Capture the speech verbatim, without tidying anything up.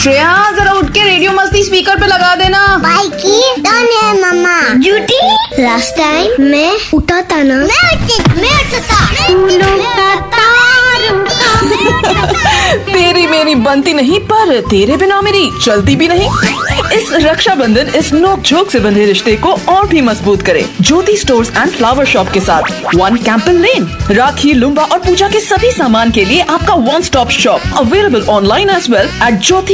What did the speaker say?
श्रेया जरा उठ के रेडियो मस्ती स्पीकर पे लगा देना। भाई की डन है मम्मा। झूठी। लास्ट टाइम मैं उठा था ना। मैं उठी मैं उठा था। तेरी मेरी बनती नहीं, पर तेरे बिना मेरी चलती भी नहीं। इस रक्षाबंधन इस नोक झोंक से बंधे रिश्ते को और भी मजबूत करे ज्योति स्टोर्स एंड फ्लावर शॉप के साथ। वन कैंपल लेन, राखी, लुम्बा और पूजा के सभी सामान के लिए आपका one stop shop, available online as well at Jyoti